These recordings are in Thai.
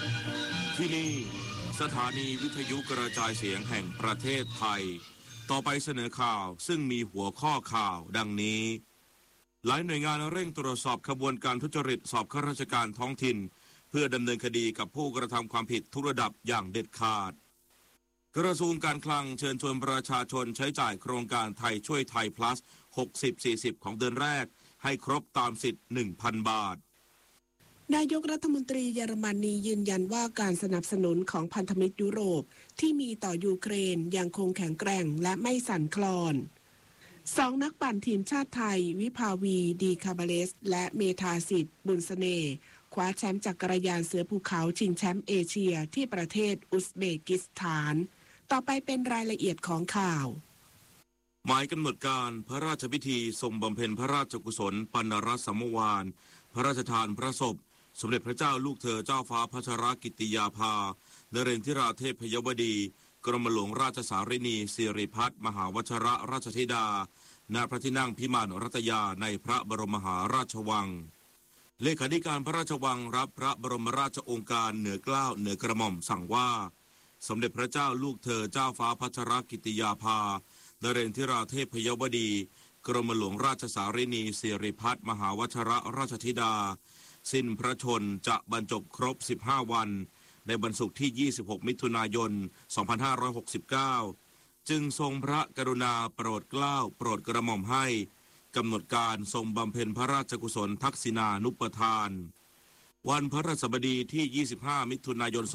ที่นี่สถานีวิทยุกระจายเสียงแห่งประเทศไทยต่อไปเสนอข่าวซึ่งมีหัวข้อข่าวดังนี้หลายหน่วยงานเร่งตรวจสอบขบวนการทุจริตสอบข้าราชการท้องถิ่นเพื่อดำเนินคดีกับผู้กระทำความผิดทุกระดับอย่างเด็ดขาดกระทรวงการคลังเชิญชวนประชาชนใช้จ่ายโครงการไทยช่วยไทย plus 60-40 ของเดือนแรกให้ครบตามสิทธิ์ 1,000 บาทนายกรัฐมนตรีเยอรมนียืนยันว่าการสนับสนุนของพันธมิตรยุโรปที่มีต่อยูเครนยังคงแข็งแกร่งและไม่สั่นคลอนสองนักปั่นทีมชาติไทยวิภาวีดีคาบาเลสและเมธาสิทธิ์บุญเสน่ห์คว้าแชมป์จักรยานเสือภูเขาชิงแชมป์เอเชียที่ประเทศอุซเบกิสถานต่อไปเป็นรายละเอียดของข่าวหมายกำหนดการพระราชพิธีทรงบำเพ็ญพระราชกุศลปัณรสัมมวานพระราชทานพระศพสมเด็จพระเจ้าลูกเธอเจ้าฟ้าพัชรกิติยาภานเรนทิราเทพยวดีกรมหลวงราชสารินีสิริพัฒน์มหาวชรราชธิดาณพระที่นั่งพิมานรัตยาในพระบรมมหาราชวังเลขาธิการพระราชวังรับพระบรมราชโองการเหนือเกล้าเหนือกระหม่อมสั่งว่าสมเด็จพระเจ้าลูกเธอเจ้าฟ้าพัชรกิติยาภานเรนทิราเทพยวดีกรมหลวงราชสารินีสิริพัฒน์มหาวชรราชธิดาสิ้นพระชนจะบรรจบครบ15วันในวันศุกร์ที่26มิถุนายน2569จึงทรงพระกรุณาโปรดเกล้าโปรดกระหม่อมให้กำหนดการทรงบำเพ็ญพระราชกุศลทักษิณานุปทานวันพฤหัสบดีที่25มิถุนายน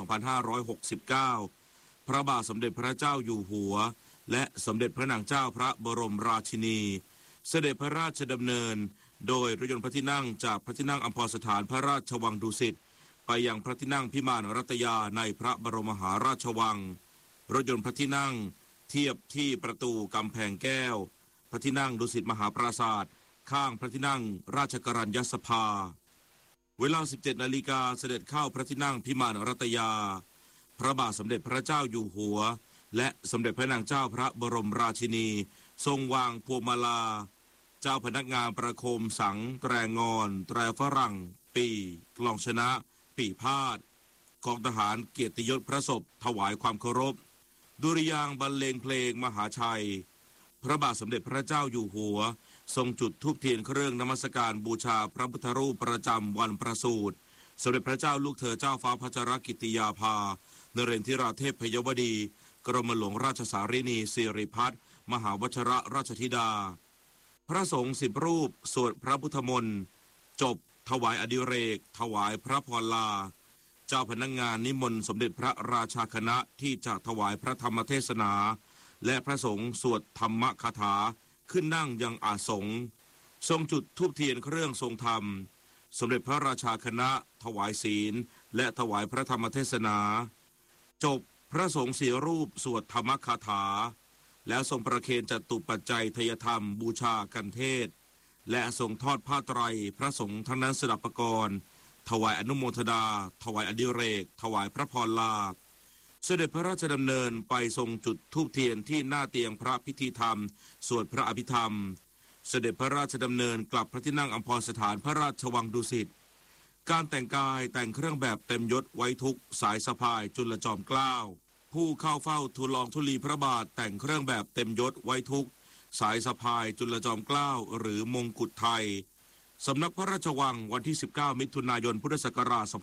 2569พระบาทสมเด็จพระเจ้าอยู่หัวและสมเด็จพระนางเจ้าพระบรมราชินีเสด็จพระราชดำเนินโดยรถยนต์พระที่นั่งจากพระที่นั่งอัมพรสถานพระราชวังดุสิตไปยังพระที่นั่งพิมานรัตยาในพระบรมมหาราชวังรถยนต์พระที่นั่งเทียบที่ประตูกำแพงแก้วพระที่นั่งดุสิตมหาปราสาทข้างพระที่นั่งราชกรัญญสภาเวลา 17 นาฬิกาเสด็จเข้าพระที่นั่งพิมานรัตยาพระบาทสมเด็จพระเจ้าอยู่หัวและสมเด็จพระนางเจ้าพระบรมราชินีทรงวางพวงมาลาเจ้าพนักงานประโคมสังแตรงอนแตรฝรั่งปีกลองชนะปีพาดกองทหารเกียรติยศพระศพถวายความเคารพดุริยางค์บรรเลงเพลงมหาชัยพระบาทสมเด็จพระเจ้าอยู่หัวทรงจุดธูปเทียนเครื่องนมัสการบูชาพระพุทธรูปประจำวันประสูติสมเด็จพระเจ้าลูกเธอเจ้าฟ้าพัชรกิติยาภานเรนทิราเทพยวดีกรมหลวงราชสารินีสิริพัฒน์มหาวชรราชธิดาพระสงฆ์10 รูปสวดพระพุทธมนต์จบถวายอดิเรกถวายพระพรลาเจ้าพนักงานนิมนต์สมเด็จพระราชาคณะที่จะถวายพระธรรมเทศนาและพระสงฆ์สวดธรรมคาถาขึ้นนั่งยังอาสงฆ์ทรงจุดธูปเทียนเครื่องทรงธรรมสมเด็จพระราชาคณะถวายศีลและถวายพระธรรมเทศนาจบพระสงฆ์4 รูปสวดธรรมคาถาแล้วทรงประเคนจตุปัจจัยทยธรรมบูชากันเทศและทรงทอดผ้าไตรพระสงฆ์ทั้งนั้นสดับปกรณ์ถวายอนุโมทนาถวายอดิเรกถวายพระพรลาเสด็จพระราชดำเนินไปทรงจุดธูปเทียนที่หน้าเตียงพระพิธีธรรมสวดพระอภิธรรมเสด็จพระราชดำเนินกลับพระที่นั่งอัมพรสถานพระราชวังดุสิตการแต่งกายแต่งเครื่องแบบเต็มยศไว้ทุกสายสะพายจุลจอมเกล้าผู้เข้าเฝ้าทูลลองธุลีพระบาทแต่งเครื่องแบบเต็มยศไว้ทุกสายสะพายจุลจอมเกล้าหรือมงกุฎไทยสำนักพระราชวังวันที่19มิถุนายนพุทธศักราช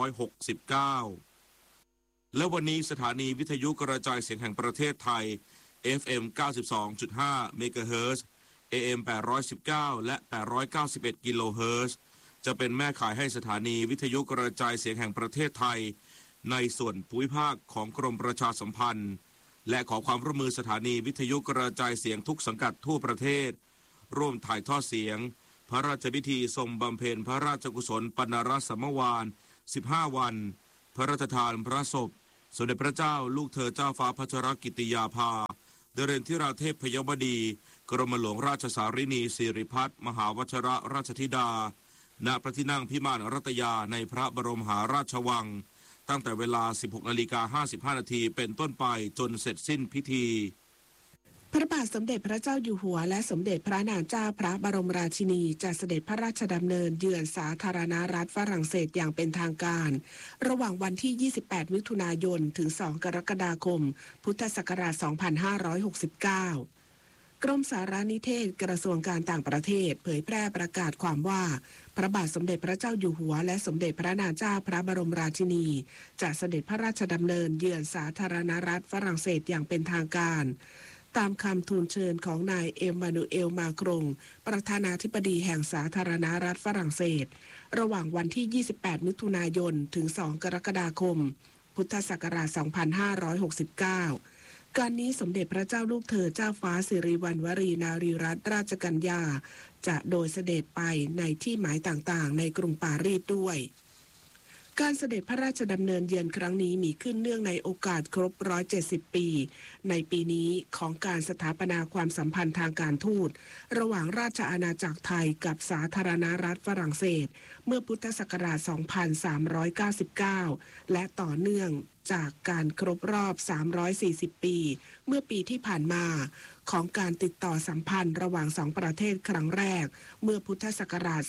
2569และวันนี้สถานีวิทยุกระจายเสียงแห่งประเทศไทย FM 92.5 เมกะเฮิรตซ์ AM 819และ891กิโลเฮิรตซ์จะเป็นแม่ข่ายให้สถานีวิทยุกระจายเสียงแห่งประเทศไทยในส่วนภูมิภาคของกรมประชาสัมพันธ์และขอความร่วมมือสถานีวิทยุกระจายเสียงทุกสังกัดทั่วประเทศร่วมถ่ายทอดเสียงพระราชพิธีทรงบำเพ็ญพระราชกุศลปัณรสัมมวาน15วันพระราชทานพระศพสมเด็จพระเจ้าลูกเธอเจ้าฟ้าพัชรกิติยาภานเรนทิราเทพยวดีกรมหลวงราชสารินีสิริพัฒน์มหาวชรราชธิดาณพระที่นั่งพิมานรัตยาในพระบรมมหาราชวังตั้งแต่เวลา 16:55 น.เป็นต้นไปจนเสร็จสิ้นพิธีพระบาทสมเด็จพระเจ้าอยู่หัวและสมเด็จพระนางเจ้าพระบรมราชินีจะเสด็จพระราชดำเนินเยือนสาธารณรัฐฝรั่งเศสอย่างเป็นทางการระหว่างวันที่ 28 มิถุนายน ถึง 2 กรกฎาคม พุทธศักราช 2569 กรมสารนิเทศกระทรวงการต่างประเทศเผยแพร่ประกาศความว่าพระบาทสมเด็จพระเจ้าอยู่หัวและสมเด็จพระนางเจ้าพระบรมราชินีจะเสด็จพระราชดำเนินเยือนสาธารณรัฐฝรั่งเศสอย่างเป็นทางการตามคำทูลเชิญของนายเอ็มมานูเอลมาครงประธานาธิบดีแห่งสาธารณรัฐฝรั่งเศสระหว่างวันที่ 28 มิถุนายน ถึง 2 กรกฎาคม พุทธศักราช 2569 การนี้สมเด็จพระเจ้าลูกเธอเจ้าฟ้าสิริวัณวรีนารีรัตนราชกัญญาจะโดยเสด็จไปในที่หมายต่างๆในกรุงปารีสด้วยการเสด็จพระราชดำเนินเยือนครั้งนี้มีขึ้นเนื่องในโอกาสครบ 170 ปีในปีนี้ของการสถาปนาความสัมพันธ์ทางการทูตระหว่างราชอาณาจักรไทยกับสาธารณรัฐฝรั่งเศสเมื่อพุทธศักราช 2399 และต่อเนื่องจากการครบรอบ 340 ปีเมื่อปีที่ผ่านมาของการติดต่อสัมพันธ์ระหว่างสองประเทศครั้งแรกเมื่อพุทธศักราช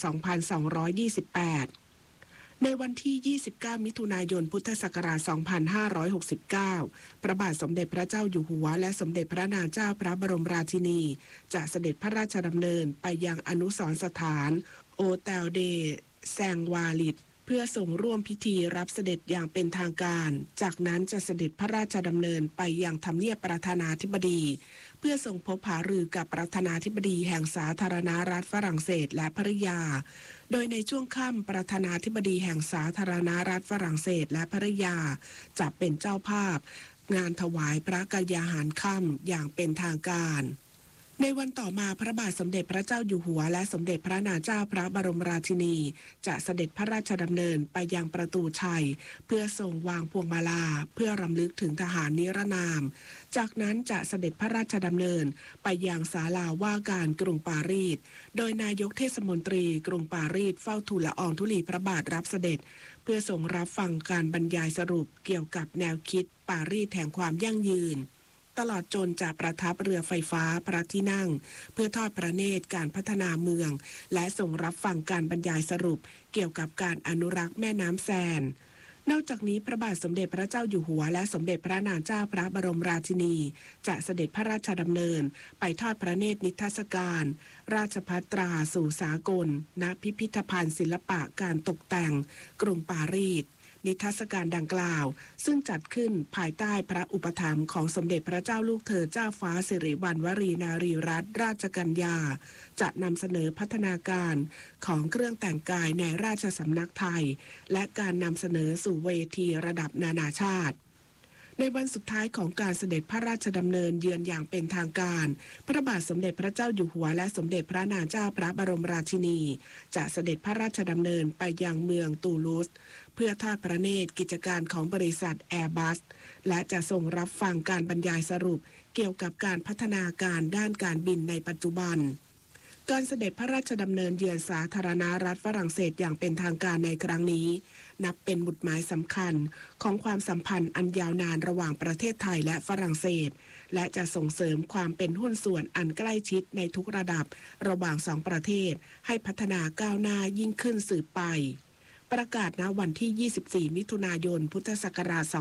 2228ในวันที่ 29 มิถุนายน พุทธศักราช 2569 พระบาทสมเด็จพระเจ้าอยู่หัวและสมเด็จพระนางเจ้าพระบรมราชินีจะเสด็จพระราชดำเนินไปยังอนุสรณ์สถานโอเตลเดแซงวาลิดเพื่อส่งร่วมพิธีรับเสด็จอย่างเป็นทางการจากนั้นจะเสด็จพระราชดำเนินไปยังทำเนียบประธานาธิบดีเพื่อส่งพบหารือกับประธานาธิบดีแห่งสาธารณรัฐฝรั่งเศสและภริยาโดยในช่วงค่ำประธานาธิบดีแห่งสาธารณรัฐฝรั่งเศสและภริยาจะเป็นเจ้าภาพงานถวายพระกยาหารค่ำอย่างเป็นทางการในวันต่อมาพระบาทสมเด็จพระเจ้าอยู่หัวและสมเด็จพระนางเจ้าพระบรมราชินีจะเสด็จพระราชดำเนินไปยังประตูชัยเพื่อทรงวางพวงมาลาเพื่อรำลึกถึงทหารนิรนามจากนั้นจะเสด็จพระราชดำเนินไปยังศาลาว่าการกรุงปารีสโดยนายกเทศมนตรีกรุงปารีสเฝ้าทูลละอองธุลีพระบาทรับเสด็จเพื่อทรงรับฟังการบรรยายสรุปเกี่ยวกับแนวคิดปารีสแห่งความยั่งยืนตลอดจนจะประทับเรือไฟฟ้าพระที่นั่งเพื่อทอดพระเนตรการพัฒนาเมืองและส่งรับฟังการบรรยายสรุปเกี่ยวกับการอนุรักษ์แม่น้ำแซนนอกจากนี้พระบาทสมเด็จพระเจ้าอยู่หัวและสมเด็จพระนางเจ้าพระบรมราชินีจะเสด็จพระราชดำเนินไปทอดพระเนตรนิทรรศการราชภัตราสู่สากลณพิพิธภัณฑ์ศิลปะการตกแต่งกรุงปารีสนิทรรศการดังกล่าวซึ่งจัดขึ้นภายใต้พระอุปถัมภ์ของสมเด็จพระเจ้าลูกเธอเจ้าฟ้าสิริวัณวรีนารีรัตนราชกัญญาจะนำเสนอพัฒนาการของเครื่องแต่งกายในราชสำนักไทยและการนำเสนอสู่เวทีระดับนานาชาติในวันสุดท้ายของการเสด็จพระราชดำเนินเยือนอย่างเป็นทางการพระบาทสมเด็จพระเจ้าอยู่หัวและสมเด็จพระนางเจ้าพระบรมราชินีจะเสด็จพระราชดำเนินไปยังเมืองตูลูสเพื่อทอดพระเนตรกิจการของบริษัทแอร์บัสและจะทรงรับฟังการบรรยายสรุปเกี่ยวกับการพัฒนาการด้านการบินในปัจจุบันการเสด็จพระราชดำเนินเยือนสาธารณรัฐฝรั่งเศสอย่างเป็นทางการในครั้งนี้นับเป็นหมุดหมายสำคัญของความสัมพันธ์อันยาวนานระหว่างประเทศไทยและฝรั่งเศสและจะส่งเสริมความเป็นหุ้นส่วนอันใกล้ชิดในทุกระดับระหว่างสองประเทศให้พัฒนาก้าวหน้ายิ่งขึ้นสืบไปประกาศณวันที่ 24 มิถุนายน พุทธศักราช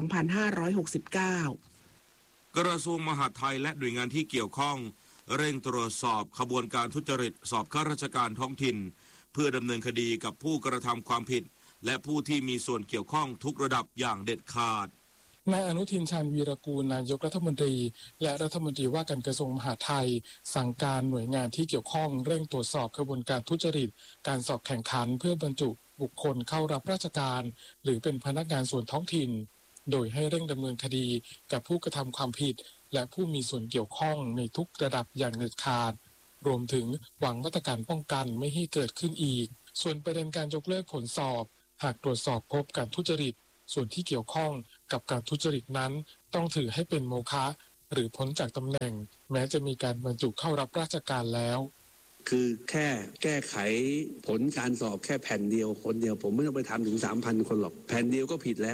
2569 กระทรวงมหาดไทยและหน่วยงานที่เกี่ยวข้องเร่งตรวจสอบขบวนการทุจริตสอบข้าราชการท้องถิ่นเพื่อดำเนินคดีกับผู้กระทำความผิดและผู้ที่มีส่วนเกี่ยวข้องทุกระดับอย่างเด็ดขาดนายอนุทิน ชาญวีรกูลนายกรัฐมนตรีและรัฐมนตรีว่าการกระทรวงมหาดไทยสั่งการหน่วยงานที่เกี่ยวข้องเร่งตรวจสอบขบวนการทุจริตการสอบแข่งขันเพื่อบรรจุบุคคลเข้ารับราชการหรือเป็นพนักงานส่วนท้องถิ่นโดยให้เร่งดำเนินคดีกับผู้กระทำความผิดและผู้มีส่วนเกี่ยวข้องในทุกระดับอย่างเด็ดขาดรวมถึงวางมาตรการป้องกันไม่ให้เกิดขึ้นอีกส่วนประเด็นการยกเลิกผลสอบหากตรวจสอบพบการทุจริตส่วนที่เกี่ยวข้องกับการทุจริตนั้นต้องถือให้เป็นโมฆะหรือพ้นจากตำแหน่งแม้จะมีการบรรจุเข้ารับราชการแล้วคือแค่แก้ไขผลการสอบแค่แผ่นเดียวคนเดียวผมไม่ต้องไปทำถึง 3,000 คนหรอกแผ่นเดียวก็ผิดแล้ว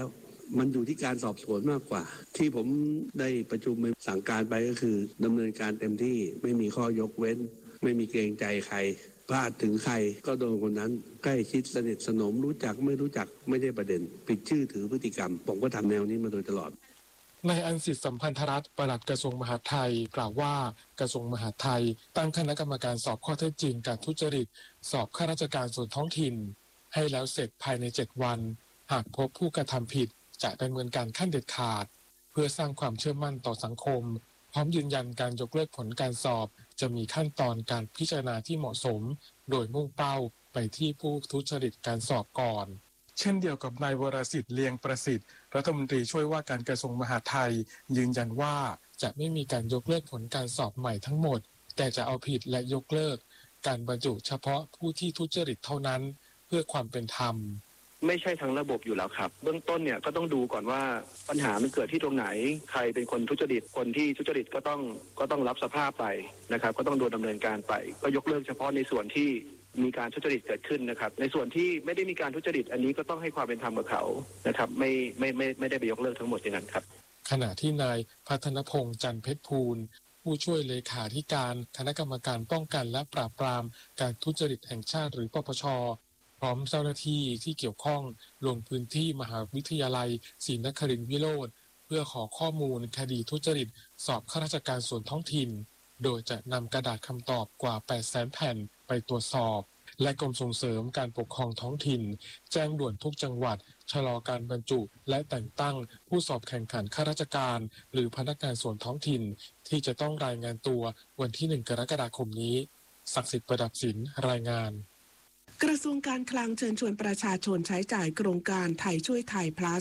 มันอยู่ที่การสอบสวนมากกว่าที่ผมได้ประชุมสั่งการไปก็คือดำเนินการเต็มที่ไม่มีข้อยกเว้นไม่มีเกรงใจใครพลาดถึงใครก็โดนคนนั้นใกล้ชิดสนิทสนมรู้จักไม่รู้จักไม่ได้ประเด็นปิดชื่อถือพฤติกรรมผมก็ทำแนวนี้มาโดยตลอดนายอันสิทธิ์สัมพันธรัตน์ปลัดกระทรวงมหาดไทยกล่าวว่ากระทรวงมหาดไทยตั้งคณะกรรมการสอบข้อเท็จจริงการทุจริตสอบข้าราชการส่วนท้องถิ่นให้แล้วเสร็จภายใน7วันหากพบผู้กระทำผิดจะดำเนินการขั้นเด็ดขาดเพื่อสร้างความเชื่อมั่นต่อสังคมพร้อมยืนยันการยกเลิกผลการสอบจะมีขั้นตอนการพิจารณาที่เหมาะสมโดยมุ่งเป้าไปที่ผู้ทุจริตการสอบก่อนเช่นเดียวกับนายวรสิทธิ์เลียงประสิทธิ์รัฐมนตรีช่วยว่าการกระทรวงมหาดไทยยืนยันว่าจะไม่มีการยกเลิกผลการสอบใหม่ทั้งหมดแต่จะเอาผิดและยกเลิกการบรรจุเฉพาะผู้ที่ทุจริตเท่านั้นเพื่อความเป็นธรรมไม่ใช่ทั้งระบบอยู่แล้วครับเบื้องต้นเนี่ยก็ต้องดูก่อนว่าปัญหามันเกิดที่ตรงไหนใครเป็นคนทุจริตคนที่ทุจริตก็ต้องรับสภาพไปนะครับก็ต้องโดนดำเนินการไปก็ยกเลิกเฉพาะในส่วนที่มีการทุจริตเกิดขึ้นนะครับในส่วนที่ไม่ได้มีการทุจริตอันนี้ก็ต้องให้ความเป็นธรรมกับเขานะครับไม่ได้ไปยกเลิกทั้งหมดอย่างนั้นครับขณะที่นายพัฒนพงษ์จันทร์เพชรภูลผู้ช่วยเลขาธิการคณะกรรมการป้องกันและปราบปรามการทุจริตแห่งชาติหรือปปช.พร้อมเจ้าหน้าที่ที่เกี่ยวข้องลงพื้นที่มหาวิทยาลัยศรีนครินทร์วิโรจน์เพื่อขอข้อมูลคดีทุจริตสอบข้าราชการส่วนท้องถิ่นโดยจะนำกระดาษคำตอบกว่า 800,000 แผ่นไปตรวจสอบและกรมส่งเสริมการปกครองท้องถิ่นแจ้งด่วนทุกจังหวัดชะลอการบรรจุและแต่งตั้งผู้สอบแข่งขันข้าราชการหรือพนักงานส่วนท้องถิ่นที่จะต้องรายงานตัววันที่1 กรกฎาคมนี้ศักดิ์สิทธิ์ประดับศิลป์รายงานกระทรวงการคลังเชิญชวนประชาชนใช้จ่ายโครงการไทยช่วยไทย plus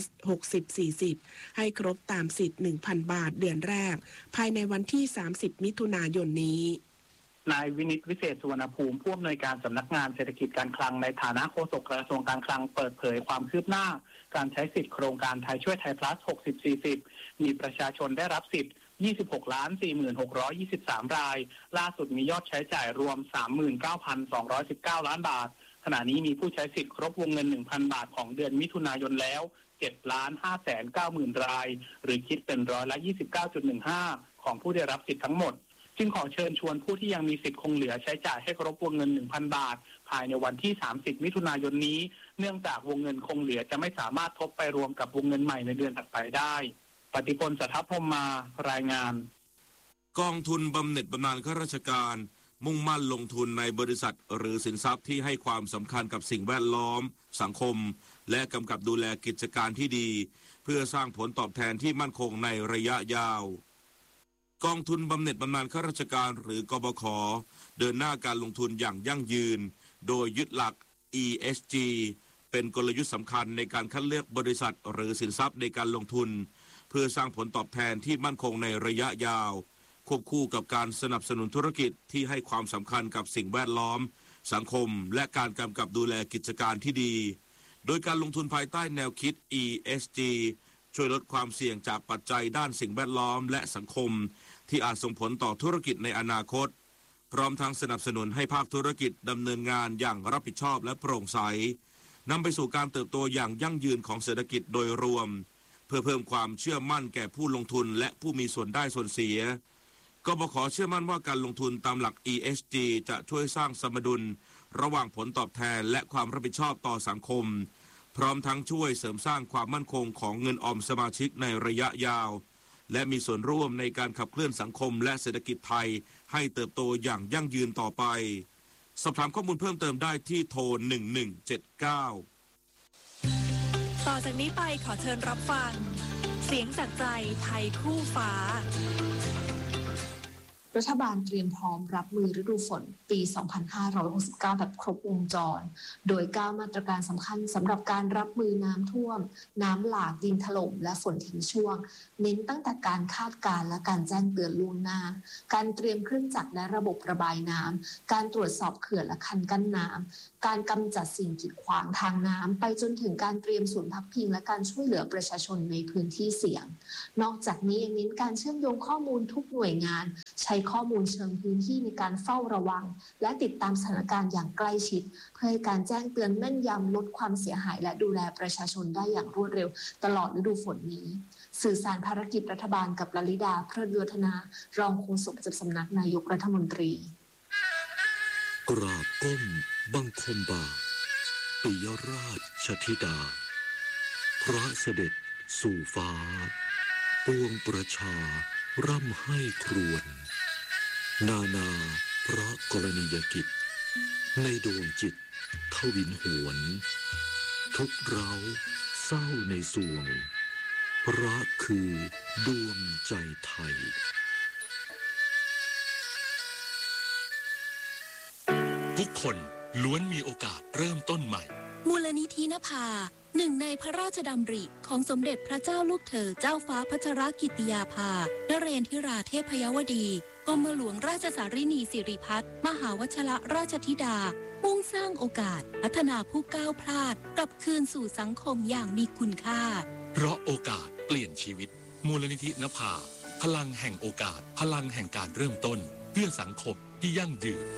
60-40 ให้ครบตามสิทธิ์ 1,000 บาทเดือนแรกภายในวันที่ 30 มิถุนายนนี้นายวินิตวิเศษสุวรรณภูมิผู้อำนวยการสำนักงานเศรษฐกิจการคลังในฐานะโฆษกกระทรวงการคลังเปิดเผยความคืบหน้าการใช้สิทธิโครงการไทยช่วยไทย plus 60-40 มีประชาชนได้รับสิทธิ์ 26,46,23 รายล่าสุดมียอดใช้จ่ายรวม 39,219 ล้านบาทขณะนี้มีผู้ใช้สิทธิ์ครบวงเงิน 1,000 บาทของเดือนมิถุนายนแล้ว 7,590,000 รายหรือคิดเป็นร้อยละ 29.15 ของผู้ได้รับสิทธิ์ทั้งหมดจึงขอเชิญชวนผู้ที่ยังมีสิทธิ์คงเหลือใช้จ่ายให้ครบวงเงิน 1,000 บาทภายในวันที่ 30 มิถุนายนนี้เนื่องจากวงเงินคงเหลือจะไม่สามารถทบไปรวมกับวงเงินใหม่ในเดือนถัดไปได้ปฏิพล สัทธพรหมารายงานกองทุนบำเหน็จบำนาญข้าราชการมุ่งมั่นลงทุนในบริษัทหรือสินทรัพย์ที่ให้ความสำคัญกับสิ่งแวดล้อมสังคมและกำกับดูแลกิจการที่ดีเพื่อสร้างผลตอบแทนที่มั่นคงในระยะยาวกองทุนบำเหน็จบำนาญข้าราชการหรือกบข.เดินหน้าการลงทุนอย่างยั่งยืนโดยยึดหลัก ESG เป็นกลยุทธ์สำคัญในการคัดเลือกบริษัทหรือสินทรัพย์ในการลงทุนเพื่อสร้างผลตอบแทนที่มั่นคงในระยะยาวควบคู่กับการสนับสนุนธุรกิจที่ให้ความสำคัญกับสิ่งแวดล้อมสังคมและการกำกับดูแลกิจการที่ดีโดยการลงทุนภายใต้แนวคิด ESG ช่วยลดความเสี่ยงจากปัจจัยด้านสิ่งแวดล้อมและสังคมที่อาจส่งผลต่อธุรกิจในอนาคตพร้อมทั้งสนับสนุนให้ภาคธุรกิจดำเนินงานอย่างรับผิดชอบและโปร่งใสนำไปสู่การเติบโตอย่างยั่งยืนของเศรษฐกิจโดยรวมเพื่อเพิ่มความเชื่อมั่นแก่ผู้ลงทุนและผู้มีส่วนได้ส่วนเสียกบข.เชื่อมั่นว่าการลงทุนตามหลัก ESG จะช่วยสร้างสมดุลระหว่างผลตอบแทนและความรับผิดชอบต่อสังคมพร้อมทั้งช่วยเสริมสร้างความมั่นคงของเงินออมสมาชิกในระยะยาวและมีส่วนร่วมในการขับเคลื่อนสังคมและเศรษฐกิจไทยให้เติบโตอย่างยั่งยืนต่อไปสอบถามข้อมูลเพิ่มเติมได้ที่โทร1179 ต่อจากนี้ไปขอเชิญรับฟังเสียงจากใจไทยคู่ฟ้ารัฐบาลเตรียมพร้อมรับมือฤดูฝนปี 2569 แบบครบวงจรโดย9มาตรการสำคัญสำหรับการรับมือน้ำท่วมน้ำหลากดินถล่มและฝนทิ้งช่วงเน้นตั้งแต่การคาดการณ์และการแจ้งเตือนล่วงหน้าการเตรียมเครื่องจักรและระบบระบายน้ำการตรวจสอบเขื่อนและคันกั้นน้ำการกำจัดสิ่งกีดขวางทางน้ำไปจนถึงการเตรียมศูนย์พักพิงและการช่วยเหลือประชาชนในพื้นที่เสี่ยงนอกจากนี้ยังเน้นการเชื่อมโยงข้อมูลทุกหน่วยงานใช้ข้อมูลเชิงพื้นที่ในการเฝ้าระวังและติดตามสถานการณ์อย่างใกล้ชิดเพื่อให้การแจ้งเตือนแม่นยำลดความเสียหายและดูแลประชาชนได้อย่างรวดเร็วตลอดฤดูฝนนี้สื่อสารภารกิจรัฐบาลกับลลิดา เพลิดวัฒนารองโฆษกประจำสำนักนายกรัฐมนตรีกราบก้มบังคมบาทปิยราชธิดาพระเสด็จสู่ฟ้าปวงประชาร่ำให้ครวญนานาพระกรณียกิจในดวงจิตทวินหวนทุกเราเศร้าในสวงพระคือดวงใจไทยทุกคนล้วนมีโอกาสเริ่มต้นใหม่มูลนิธินภาหนึ่งในพระราชดำริของสมเด็จพระเจ้าลูกเธอเจ้าฟ้าพัชรกิติยาภานเรนทิราเทพยวดีกรมหลวงราชสารินีสิริพัฒน์มหาวชิรราชธิดามุ่งสร้างโอกาสพัฒนาผู้ก้าวพลาดกลับคืนสู่สังคมอย่างมีคุณค่าเพราะโอกาสเปลี่ยนชีวิตมูลนิธินภาพลังแห่งโอกาสพลังแห่งการเริ่มต้นเพื่อสังคมที่ยั่งยืน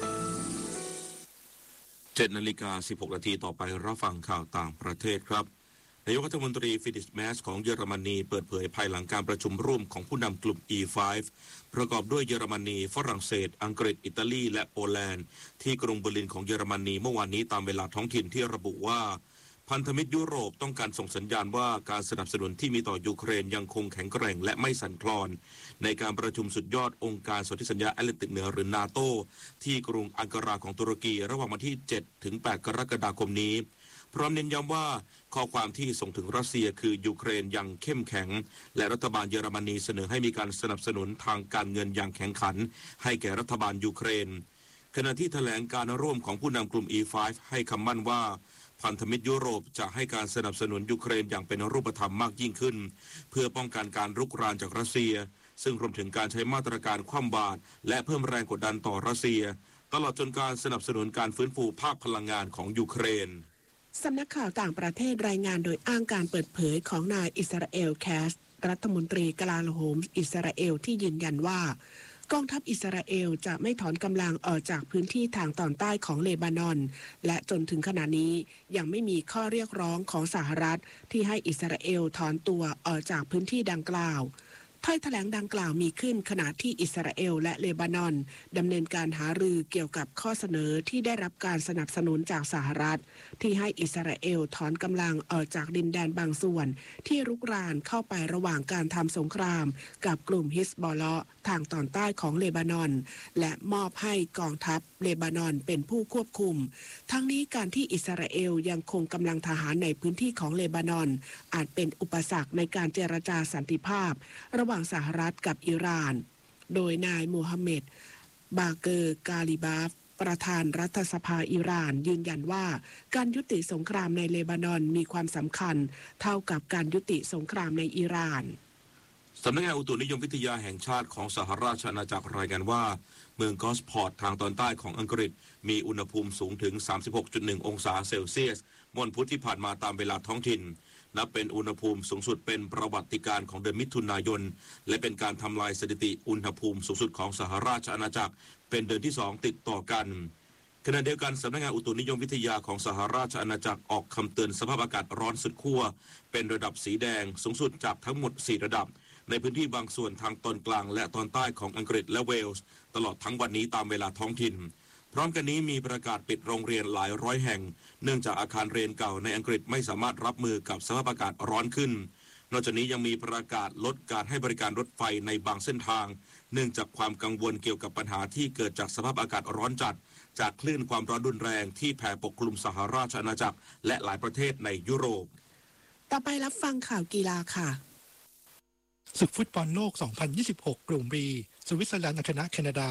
7:16 นาทีต่อไปรับฟังข่าวต่างประเทศครับนายกรัฐมนตรีฟิลิปแมสของเยอรมนีเปิดเผยภายหลังการประชุมร่วมของผู้นำกลุ่ม E5 ประกอบด้วยเยอรมนีฝรั่งเศสอังกฤษอิตาลีและโปแลนด์ที่กรุงเบอร์ลินของเยอรมนีเมื่อวานนี้ตามเวลาท้องถิ่นที่ระบุว่าพันธมิตรยุโรปต้องการส่งสัญญาณว่าการสนับสนุนที่มีต่อยูเครนยังคงแข็งแกร่งและไม่สั่นคลอนในการประชุมสุดยอดองค์การสนธิสัญญาแอตแลนติกเหนือหรือนาโตที่กรุงอังการาของตุรกีระหว่างวันที่ 7-8 กรกฎาคมนี้พร้อมเน้นย้ำว่าข้อความที่ส่งถึงรัสเซียคือยูเครนยังเข้มแข็งและรัฐบาลเยอรมนีเสนอให้มีการสนับสนุนทางการเงินอย่างแข็งขันให้แก่รัฐบาลยูเครนขณะที่แถลงการร่วมของผู้นำกลุ่ม E5 ให้คำมั่นว่าพันธมิตรยุโรปจะให้การสนับสนุนยูเครนอย่างเป็นรูปธรรมมากยิ่งขึ้นเพื่อป้องกันการรุกรานจากรัสเซียซึ่งรวมถึงการใช้มาตรการคว่ำบาตรและเพิ่มแรงกดดันต่อรัสเซียตลอดจนการสนับสนุนการฟื้นฟูภาคพลังงานของยูเครนสำนักข่าวต่างประเทศรายงานโดยอ้างการเปิดเผยของนายอิสราเอลแคสรัฐมนตรีกลาโหมอิสราเอลที่ยืนยันว่ากองทัพอิสราเอลจะไม่ถอนกำลังออกจากพื้นที่ทางตอนใต้ของเลบานอนและจนถึงขณะนี้ยังไม่มีข้อเรียกร้องของสหรัฐที่ให้อิสราเอลถอนตัวออกจากพื้นที่ดังกล่าวถ้อยแถลงดังกล่าวมีขึ้นขณะที่อิสราเอลและเลบานอนดำเนินการหารือเกี่ยวกับข้อเสนอที่ได้รับการสนับสนุนจากสหรัฐที่ให้อิสราเอลถอนกำลังออกจากดินแดนบางส่วนที่รุกรานเข้าไประหว่างการทำสงครามกับกลุ่มฮิซบอลเลาะห์ทางตอนใต้ของเลบานอนและมอบให้กองทัพเลบานอนเป็นผู้ควบคุมทั้งนี้การที่อิสราเอลยังคงกำลังทหารในพื้นที่ของเลบานอนอาจเป็นอุปสรรคในการเจรจาสันติภาพระหว่างสหรัฐกับอิหร่านโดยนายมูฮัมเหม็ดบาเกอร์กาลิบาฟประธานรัฐสภาอิหร่านยืนยันว่าการยุติสงครามในเลบานอนมีความสำคัญเท่ากับการยุติสงครามในอิหร่านสำนักงานอุตุนิยมวิทยาแห่งชาติของสหราชอาณาจักรรายงานว่าเมืองกอสพอร์ตทางตอนใต้ของอังกฤษมีอุณหภูมิสูงถึง 36.1 องศาเซลเซียสวันพุธที่ผ่านมาตามเวลาท้องถิ่นนับเป็นอุณหภูมิสูงสุดเป็นประวัติการณ์ของเดือนมิถุนายนและเป็นการทำลายสถิติอุณหภูมิสูงสุดของสหราชอาณาจักรเป็นเดือนที่2ติดต่อกันขณะเดียวกันสำนักงานอุตุนิยมวิทยาของสหราชอาณาจักรออกคำเตือนสภาพอากาศร้อนสุดขั้วเป็นระดับสีแดงสูงสุดจากทั้งหมด4ระดับในพื้นที่บางส่วนทางตอนกลางและตอนใต้ของอังกฤษและเวลส์ตลอดทั้งวันนี้ตามเวลาท้องถิ่นพร้อมกันนี้มีประกาศปิดโรงเรียนหลายร้อยแห่งเนื่องจากอาคารเรียนเก่าในอังกฤษไม่สามารถรับมือกับสภาพอากาศร้อนขึ้นนอกจากนี้ยังมีประกาศลดการให้บริการรถไฟในบางเส้นทางเนื่องจากความกังวลเกี่ยวกับปัญหาที่เกิดจากสภาพอากาศร้อนจัดจากคลื่นความร้อนรุนแรงที่แผ่ปกคลุมสหราชอาณาจักรและหลายประเทศในยุโรปต่อไปรับฟังข่าวกีฬาค่ะศึกฟุตบอลโลก 2026 กลุ่ม B สวิตเซอร์แลนด์เอาชนะแคนาดา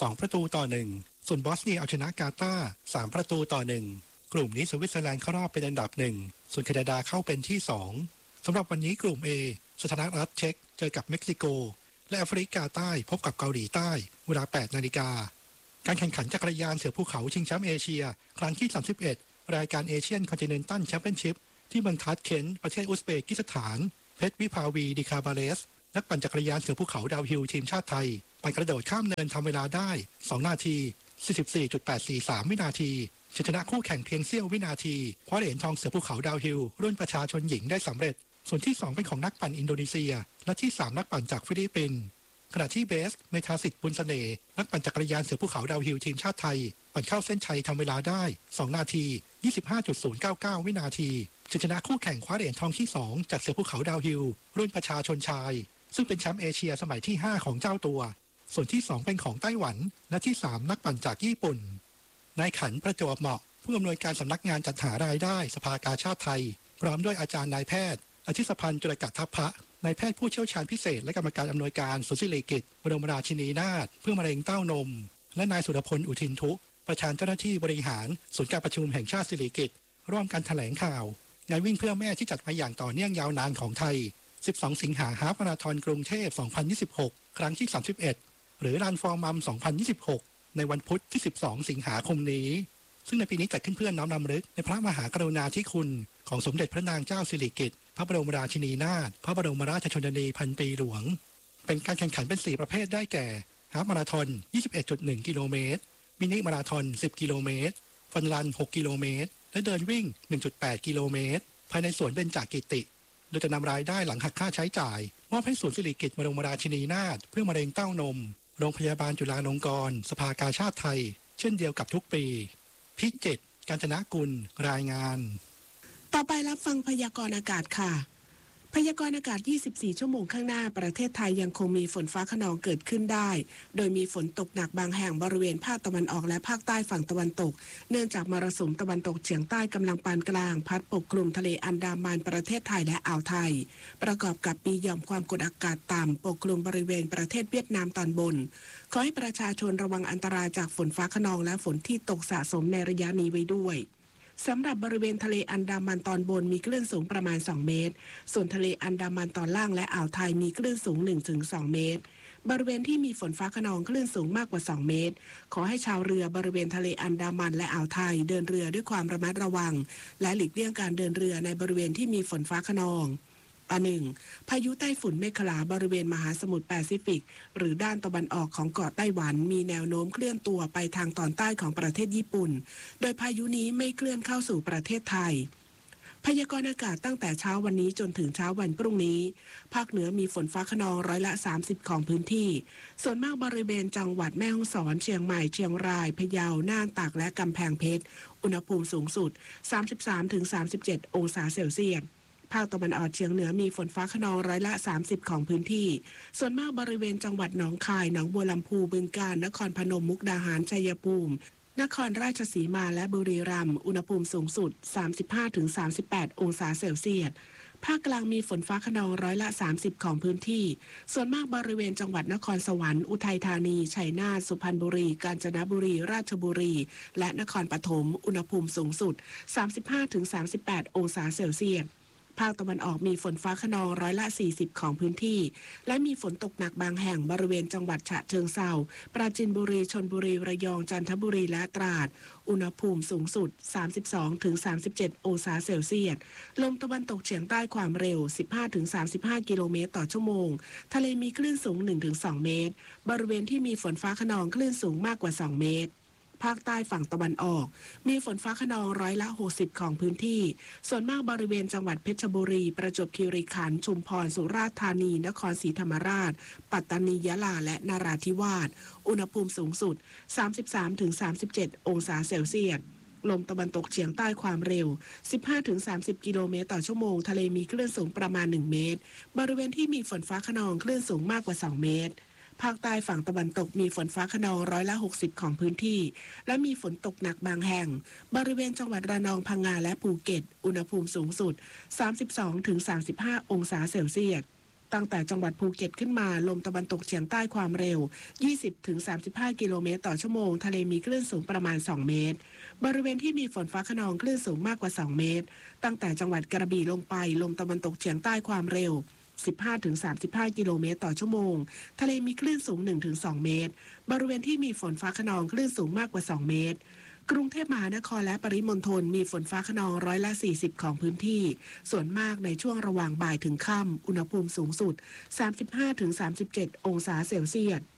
2-1 ส่วนบอสเนียเอาชนะกาตาร์ 3-1 กลุ่มนี้สวิตเซอร์แลนด์เข้ารอบเป็นอันดับ1ส่วนแคนาดาเข้าเป็นที่2สำหรับวันนี้กลุ่ม A สถานะรัฐเช็กเจอกับเม็กซิโกและแอฟริกาใต้พบกับเกาหลีใต้เวลา 8 นาฬิกาการแข่งขันจักรยานเสือภูเขาชิงแชมป์เอเชียครั้งที่ 31 รายการเอเชียนคอนติเนนตัลแชมเปี้ยนชิพที่เมืองทัชเคนต์ประเทศอุซเบกิสถานเพชรวิภาวีดิคาบาเลสนักปั่นจักรยานเสือภูเขาดาวฮิลทีมชาติไทยปั่นกระโดดข้ามเนินทำเวลาได้2 นาที 44.843 วินาทีชนะคู่แข่งเพียงเสี้ยววินาทีคว้าเหรียญทองเสือภูเขาดาวฮิลรุ่นประชาชนหญิงได้สำเร็จส่วนที่2เป็นของนักปั่นอินโดนีเซียและที่3นักปั่นจากฟิลิปปินส์ขณะที่เบสเมธาสิทธิ์บุญเสน่ห์นักปั่นจักรยานเสือภูเขาดาวฮิลทีมชาติไทยปั่นเข้าเส้นชัยทำเวลาได้2 นาที 25.099 วินาทีชนะคู่แข่งคว้าเหรียญทองที่2จากเสือภูเขาดาวฮิลรุ่นประชาชนชายซึ่งเป็นแชมป์เอเชียสมัยที่5ของเจ้าตัวส่วนที่2เป็นของไต้หวันและที่3นักปั่นจากญี่ปุ่นนายขันประจวบเหมาะผู้อำนวยการสำนักงานจัดหารายได้สภากาชาดไทยพร้อมด้วยอาจารย์นายแพทย์อธิสพันธ์จุลกัตทัพพะนายแพทย์ผู้เชี่ยวชาญพิเศษและกรรมการอำนวยการศูนย์ศิริกิติ์บรมราชินีนาถเพื่อมะเร็งเต้านมและนายสุรพลอุทินทุประธานเจ้าหน้าที่บริหารศูนย์การประชุมแห่งชาติศิริกิติ์ร่วมกันแถลงข่าวงานวิ่งเพื่อแม่ที่จัดมาอย่างต่อเนื่องยาวนานของไทย12 สิงหาฮาล์ฟมาราธอนกรุงเทพ 2026 ครั้งที่ 31 หรือรันฟอร์มัม 2026 ในวันพุธที่ 12 สิงหาคมนี้ซึ่งในปีนี้จัดขึ้นเพื่อน้อมรำลึกในพระมหากรุณาธิคุณของสมเด็จพระนางเจ้าสิริกิติ์พระบรมราชินีนาถพระบรมราชชนนีพันปีหลวงเป็นการแข่งขันเป็น4ประเภทได้แก่ฮาล์ฟมาราธอน 21.1 กิโลเมตรมินิมาราธอน 10 กิโลเมตรฟันรัน 6 กิโลเมตรและเดินวิ่ง 1.8 กิโลเมตรภายในสวนเบญจกิติโดยจะนำรายได้หลังหักค่าใช้จ่ายมอบให้ศูนย์สิริกิติ์บรมราชินีนาถเพื่อมะเร็งเต้านมโรงพยาบาลจุฬาลงกรณ์สภากาชาดไทยเช่นเดียวกับทุกปีพิจิตรกาญจนกุลรายงานต่อไปรับฟังพยากรณ์อากาศค่ะพยากรณ์อากาศ 24 ชั่วโมงข้างหน้าประเทศไทยยังคงมีฝนฟ้าคะนองเกิดขึ้นได้โดยมีฝนตกหนักบางแห่งบริเวณภาคตะวันออกและภาคใต้ฝั่งตะวันตกเนื่องจากมรสุมตะวันตกเฉียงใต้กำลังปานกลางพัดปกคลุมทะเลอันดามันประเทศไทยและอ่าวไทยประกอบกับมีหย่อมความกดอากาศต่ำปกคลุมบริเวณประเทศเวียดนามตอนบนขอให้ประชาชนระวังอันตรายจากฝนฟ้าคะนองและฝนที่ตกสะสมในระยะนี้ไว้ด้วยสำหรับบริเวณทะเลอันดามันตอนบนมีคลื่นสูงประมาณ2 เมตรส่วนทะเลอันดามันตอนล่างและอ่าวไทยมีคลื่นสูง 1-2 เมตรบริเวณที่มีฝนฟ้าคะนองคลื่นสูงมากกว่า2 เมตรขอให้ชาวเรือบริเวณทะเลอันดามันและอ่าวไทยเดินเรือด้วยความระมัดระวังและหลีกเลี่ยงการเดินเรือในบริเวณที่มีฝนฟ้าคะนอง1. พายุไต้ฝุ่นเมฆลาบริเวณมหาสมุทรแปซิฟิกหรือด้านตะวันออกของเกาะไต้หวันมีแนวโน้มเคลื่อนตัวไปทางตอนใต้ของประเทศญี่ปุ่นโดยพายุนี้ไม่เคลื่อนเข้าสู่ประเทศไทยพยากรณ์อากาศตั้งแต่เช้าวันนี้จนถึงเช้าวันพรุ่งนี้ภาคเหนือมีฝนฟ้าคะนอง30%ของพื้นที่ส่วนมากบริเวณจังหวัดแม่ฮ่องสอนเชียงใหม่เชียงรายพะเยาน่านตากและกำแพงเพชรอุณหภูมิสูงสุด 33-37 องศาเซลเซียสภาคตะวันออกเฉียงเหนือมีฝนฟ้าคะนอง30%ของพื้นที่ส่วนมากบริเวณจังหวัดหนองคายหนองบัวลำพูบึงกาฬนครพนมมุกดาหารชัยภูมินครราชสีมาและบุรีรัมย์อุณหภูมิสูงสุด 35-38 องศาเซลเซียสภาคกลางมีฝนฟ้าคะนอง30%ของพื้นที่ส่วนมากบริเวณจังหวัดนครสวรรค์อุทัยธานีชัยนาทสุพรรณบุรีกาญจนบุรีราชบุรีและนครปฐมอุณหภูมิสูงสุด 35-38 องศาเซลเซียสภาคตะวันออกมีฝนฟ้าคะนอง40%ของพื้นที่และมีฝนตกหนักบางแห่งบริเวณจังหวัดฉะเชิงเทราปราจีนบุรีชลบุรีระยองจันทบุรีและตราดอุณหภูมิสูงสุด 32-37 องศาเซลเซียสลมตะวันตกเฉียงใต้ความเร็ว 15-35 กิโลเมตรต่อชั่วโมงทะเลมีคลื่นสูง 1-2 เมตรบริเวณที่มีฝนฟ้าคะนองคลื่นสูงมากกว่า2 เมตรภาคใต้ฝั่งตะวันออกมีฝนฟ้าคะนอง60%ของพื้นที่ส่วนมากบริเวณจังหวัดเพชรบุรีประจวบคีรีขันธ์ชุมพรสุราษฎร์ธานีนครศรีธรรมราชปัตตานียะลาและนราธิวาสอุณหภูมิสูงสุด 33-37 องศาเซลเซียสลมตะวันตกเฉียงใต้ความเร็ว 15-30 กิโลเมตรต่อชั่วโมงทะเลมีคลื่นสูงประมาณ1 เมตรบริเวณที่มีฝนฟ้าคะนองคลื่นสูงมากกว่า2 เมตรภาคใต้ฝั่งตะวันตกมีฝนฟ้าคะนอง60%ของพื้นที่และมีฝนตกหนักบางแห่งบริเวณจังหวัดระนองพังงาและภูเก็ตอุณหภูมิสูงสุด 32-35 องศาเซลเซียสตั้งแต่จังหวัดภูเก็ตขึ้นมาลมตะวันตกเฉียงใต้ความเร็ว 20-35 กิโลเมตรต่อชั่วโมงทะเลมีคลื่นสูงประมาณ2 เมตรบริเวณที่มีฝนฟ้าคะนองคลื่นสูงมากกว่า2 เมตรตั้งแต่จังหวัดกระบี่ลงไปลมตะวันตกเฉียงใต้ความเร็ว 15-35 กิโลเมตรต่อชั่วโมงทะเลมีคลื่นสูง 1-2 เมตรบริเวณที่มีฝนฟ้าคะนองคลื่นสูงมากกว่า 2 เมตรกรุงเทพมหานครและปริมณฑลมีฝนฟ้าคะนอง40%ของพื้นที่ส่วนมากในช่วงระหว่างบ่ายถึงค่ำอุณหภูมิสูงสุด 35-37 องศาเซลเซียส